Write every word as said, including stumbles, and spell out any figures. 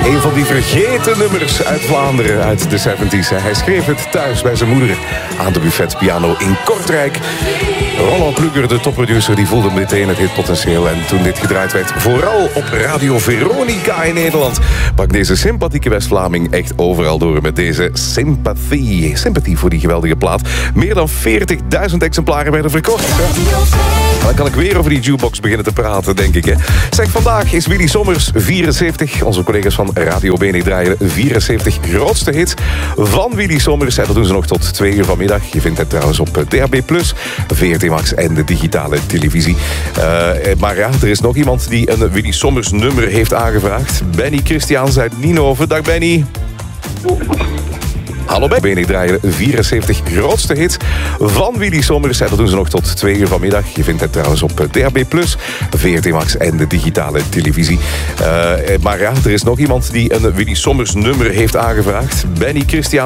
Een van die vergeten nummers uit Vlaanderen, uit de zeventies. Hij schreef het thuis bij zijn moeder aan de buffetpiano in Kortrijk. Roland Plugger, de topproducer, die voelde meteen het hitpotentieel. En toen dit gedraaid werd, vooral op Radio Veronica in Nederland, brak deze sympathieke West-Vlaming echt overal door met deze sympathie. Sympathie voor die geweldige plaat. Meer dan veertigduizend exemplaren werden verkocht. Ja. Dan kan ik weer over die jukebox beginnen te praten, denk ik. Hè. Zeg, vandaag is Willy Sommers vierenzeventig. Onze collega's van Radio B N draaien vierenzeventig grootste hits van Willy Sommers. En dat doen ze nog tot twee uur vanmiddag. Je vindt het trouwens op D A B plus, V R T Max en de digitale televisie. Uh, maar ja, er is nog iemand die een Willy Sommers nummer heeft aangevraagd. Benny Christiaans uit Nienhoven. Dag Benny. Hallo bij B N draaien vierenzeventig grootste hits van Willy Sommers. En dat doen ze nog tot twee uur vanmiddag. Je vindt het trouwens op D A B plus, V R T Max en de digitale televisie. Uh, maar ja, er is nog iemand die een Willy Sommers nummer heeft aangevraagd. Benny Christian.